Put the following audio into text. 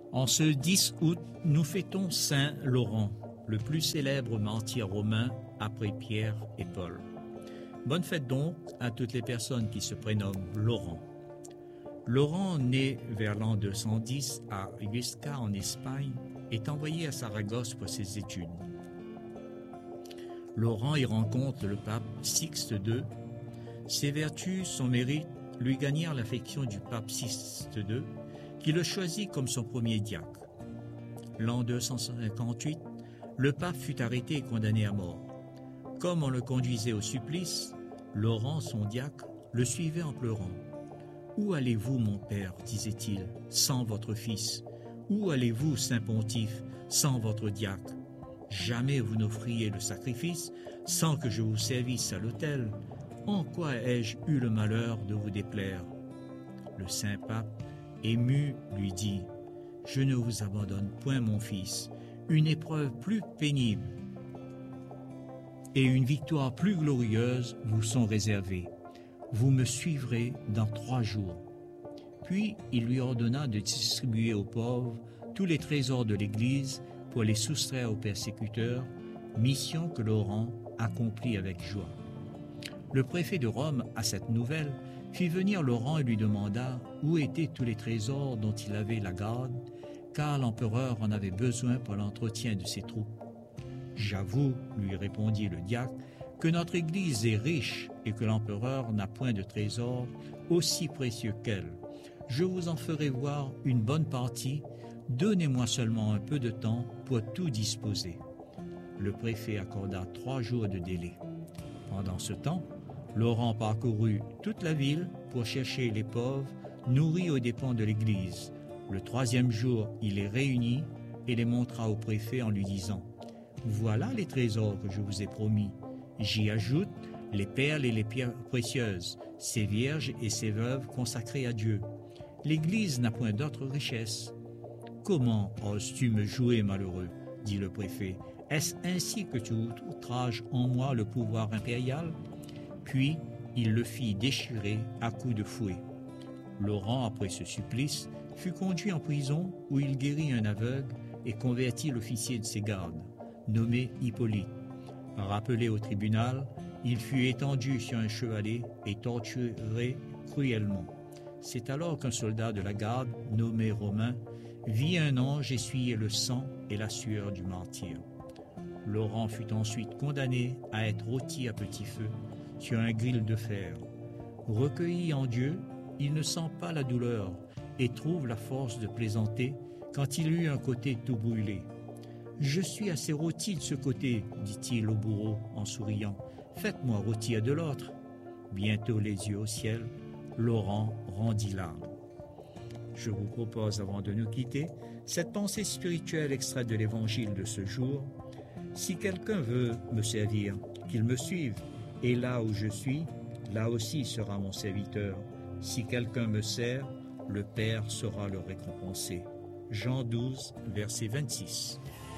En ce 10 août, nous fêtons Saint Laurent, le plus célèbre martyr romain après Pierre et Paul. Bonne fête donc à toutes les personnes qui se prénomment Laurent. Laurent, né vers l'an 210 à Huesca en Espagne, est envoyé à Saragosse pour ses études. Laurent y rencontre le pape Sixte II. Ses vertus, son mérite, lui gagnèrent l'affection du pape Sixte II, qui le choisit comme son premier diacre. L'an 258, le pape fut arrêté et condamné à mort. Comme on le conduisait au supplice, Laurent, son diacre, le suivait en pleurant. « Où allez-vous, mon père, disait-il, sans votre fils? Où allez-vous, saint pontife, sans votre diacre? Jamais vous n'offriez le sacrifice sans que je vous servisse à l'autel. En quoi ai-je eu le malheur de vous déplaire? » Le saint pape, ému, lui dit « Je ne vous abandonne point, mon fils. Une épreuve plus pénible et une victoire plus glorieuse vous sont réservées. Vous me suivrez dans 3 jours. » Puis il lui ordonna de distribuer aux pauvres tous les trésors de l'Église pour les soustraire aux persécuteurs, mission que Laurent accomplit avec joie. Le préfet de Rome, à cette nouvelle, fit venir Laurent et lui demanda où étaient tous les trésors dont il avait la garde, car l'empereur en avait besoin pour l'entretien de ses troupes. « J'avoue, lui répondit le diacre, que notre Église est riche et que l'empereur n'a point de trésors aussi précieux qu'elle. Je vous en ferai voir une bonne partie. Donnez-moi seulement un peu de temps pour tout disposer. » Le préfet accorda 3 jours de délai. Pendant ce temps, Laurent parcourut toute la ville pour chercher les pauvres nourris aux dépens de l'Église. Le 3e jour, il les réunit et les montra au préfet en lui disant « Voilà les trésors que je vous ai promis. J'y ajoute les perles et les pierres précieuses, ces vierges et ces veuves consacrées à Dieu. L'Église n'a point d'autre richesse. » « Comment oses-tu me jouer, malheureux ?» dit le préfet. « Est-ce ainsi que tu outrages en moi le pouvoir impérial ?» Puis il le fit déchirer à coups de fouet. Laurent, après ce supplice, fut conduit en prison où il guérit un aveugle et convertit l'officier de ses gardes, nommé Hippolyte. Rappelé au tribunal, il fut étendu sur un chevalet et torturé cruellement. C'est alors qu'un soldat de la garde, nommé Romain, vit un ange essuyer le sang et la sueur du martyr. Laurent fut ensuite condamné à être rôti à petit feu sur un gril de fer. Recueilli en Dieu, il ne sent pas la douleur et trouve la force de plaisanter quand il eut un côté tout brûlé. « Je suis assez rôti de ce côté, dit-il au bourreau en souriant. Faites-moi rôtir de l'autre. » Bientôt les yeux au ciel, Laurent rendit l'âme. Je vous propose, avant de nous quitter, cette pensée spirituelle extraite de l'évangile de ce jour. Si quelqu'un veut me servir, qu'il me suive, et là où je suis, là aussi sera mon serviteur. Si quelqu'un me sert, le Père saura le récompenser. Jean 12, verset 26.